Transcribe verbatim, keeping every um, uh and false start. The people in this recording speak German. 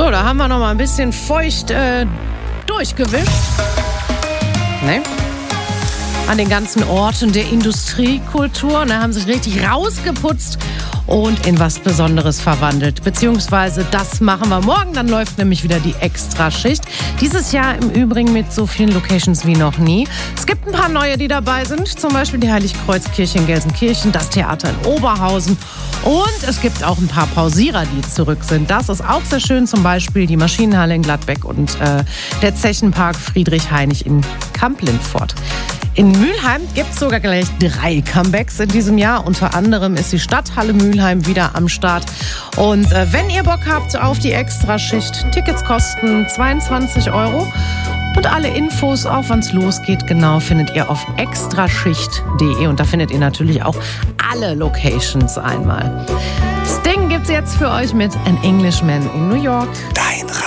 So, da haben wir noch mal ein bisschen feucht äh, durchgewischt. Ne? An den ganzen Orten der Industriekultur. Da haben sich richtig rausgeputzt und in was Besonderes verwandelt. Beziehungsweise das machen wir morgen. Dann läuft nämlich wieder die Extraschicht. Dieses Jahr im Übrigen mit so vielen Locations wie noch nie. Es gibt ein paar neue, die dabei sind. Zum Beispiel die Heiligkreuzkirche in Gelsenkirchen, das Theater in Oberhausen. Und es gibt auch ein paar Pausierer, die zurück sind. Das ist auch sehr schön. Zum Beispiel die Maschinenhalle in Gladbeck und äh, der Zechenpark Friedrich-Heinig in Kamp-Lindfort. In Mülheim gibt es sogar gleich drei Comebacks in diesem Jahr. Unter anderem ist die Stadthalle Mülheim wieder am Start. Und äh, wenn ihr Bock habt auf die Extraschicht, Tickets kosten zweiundzwanzig Euro. Und alle Infos, auch wann es losgeht, genau, findet ihr auf extraschicht punkt de. Und da findet ihr natürlich auch alle Locations einmal. Sting gibt's jetzt für euch mit An Englishman in New York. Dein